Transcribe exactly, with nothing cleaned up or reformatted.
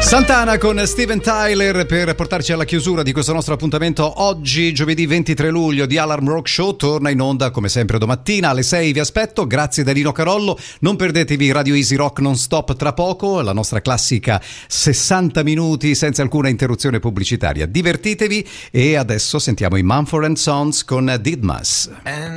Santana con Steven Tyler per portarci alla chiusura di questo nostro appuntamento oggi, giovedì ventitré luglio, di Alarm Rock Show. Torna in onda come sempre domattina alle sei, vi aspetto. Grazie da Nino Carollo, non perdetevi Radio Easy Rock non stop tra poco, la nostra classica sessanta minuti senza alcuna interruzione pubblicitaria. Divertitevi e adesso sentiamo i Mumford and Sons con Didmas.